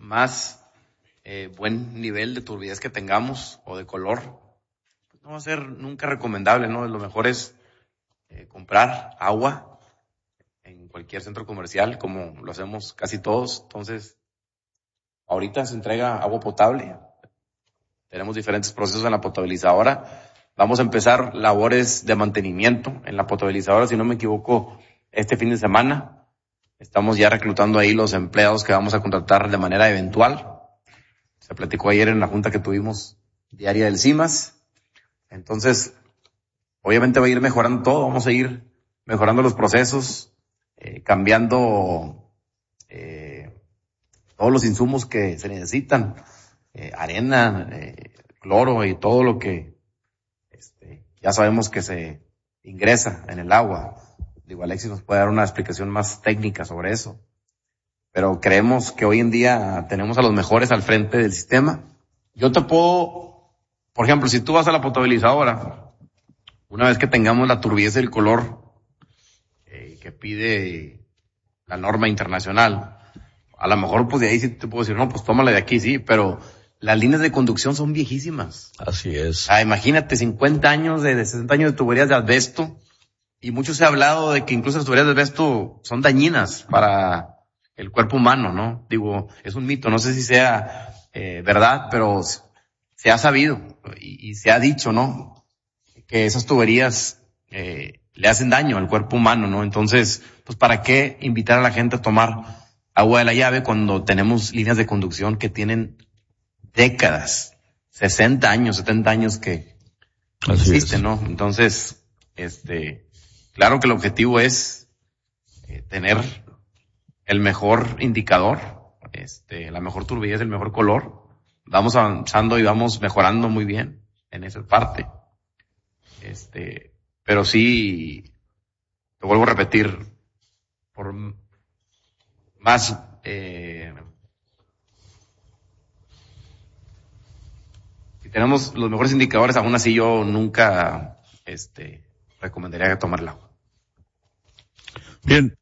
más buen nivel de turbidez que tengamos o de color, pues no va a ser nunca recomendable, ¿no? Lo mejor es comprar agua en cualquier centro comercial, como lo hacemos casi todos. Entonces, ahorita se entrega agua potable. Tenemos diferentes procesos en la potabilizadora. Vamos a empezar labores de mantenimiento en la potabilizadora, si no me equivoco, este fin de semana. Estamos ya reclutando ahí los empleados que vamos a contratar de manera eventual. Se platicó ayer en la junta que tuvimos diaria del CIMAS. Entonces, obviamente va a ir mejorando todo. Vamos a ir mejorando los procesos, cambiando todos los insumos que se necesitan, arena, cloro y todo lo que ya sabemos que se ingresa en el agua. Digo, Alexis nos puede dar una explicación más técnica sobre eso. Pero creemos que hoy en día tenemos a los mejores al frente del sistema. Yo te puedo, por ejemplo, si tú vas a la potabilizadora, una vez que tengamos la turbidez del color que pide la norma internacional, a lo mejor pues de ahí sí te puedo decir, no, pues tómala de aquí, sí, pero las líneas de conducción son viejísimas. Así es. Imagínate, 50 años, de 60 años de tuberías de asbesto, y mucho se ha hablado de que incluso las tuberías de asbesto son dañinas para el cuerpo humano, ¿no? Digo, es un mito, no sé si sea verdad, pero se ha sabido y se ha dicho, ¿no? Que esas tuberías le hacen daño al cuerpo humano, ¿no? Entonces, pues ¿para qué invitar a la gente a tomar agua de la llave cuando tenemos líneas de conducción que tienen décadas, 60 años, 70 años que existen, ¿no? Entonces, claro que el objetivo es tener el mejor indicador, la mejor turbidez, el mejor color. Vamos avanzando y vamos mejorando muy bien en esa parte. Pero sí, te vuelvo a repetir, por más, si tenemos los mejores indicadores, aún así yo nunca, recomendaría tomar el agua. Bien,